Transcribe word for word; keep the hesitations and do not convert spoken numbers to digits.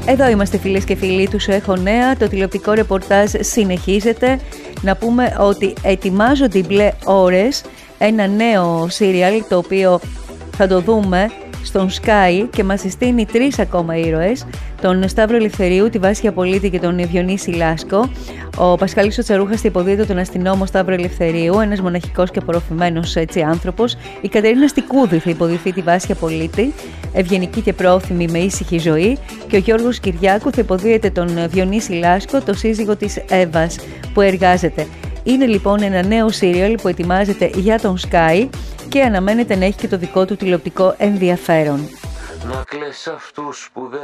Εδώ είμαστε φίλες και φίλοι του Έχω Νέα, το τηλεοπτικό ρεπορτάζ συνεχίζεται. Να πούμε ότι ετοιμάζονται οι μπλε ώρες, ένα νέο σύριαλ το οποίο θα το δούμε στον Sky και μας συστήνει τρεις ακόμα ήρωες, τον Σταύρο Ελευθερίου, τη Βάσια Πολίτη και τον Διονύση Λάσκο. Ο Πασχάλης ο Τσαρούχας θα υποδίδει τον αστυνόμο Σταύρο Ελευθερίου, ένας μοναχικός και απορροφημένος έτσι άνθρωπος. Η Κατερίνα Στικούδη θα υποδηθεί τη Βάσια Πολίτη, ευγενική και πρόθυμη με ήσυχη ζωή, και ο Γιώργος Κυριάκου θα υποδίεται τον Διονύση Λάσκο, το σύζυγο της Εύας που εργάζεται. Είναι λοιπόν ένα νέο σύριαλ που ετοιμάζεται για τον Sky και αναμένεται να έχει και το δικό του τηλεοπτικό ενδιαφέρον. Να κλαις αυτούς που δεν